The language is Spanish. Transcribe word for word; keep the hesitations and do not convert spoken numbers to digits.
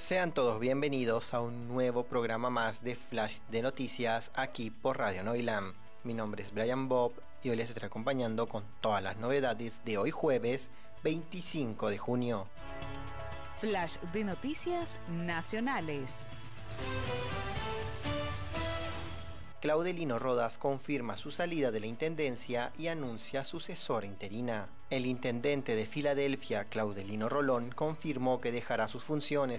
Sean todos bienvenidos a un nuevo programa más de Flash de Noticias aquí por Radio Noilam. Mi nombre es Brian Bob y hoy les estaré acompañando con todas las novedades de hoy jueves veinticinco de junio. Flash de Noticias Nacionales. Claudelino Rodas confirma su salida de la intendencia y anuncia sucesora interina. El intendente de Filadelfia, Claudelino Rolón, confirmó que dejará sus funciones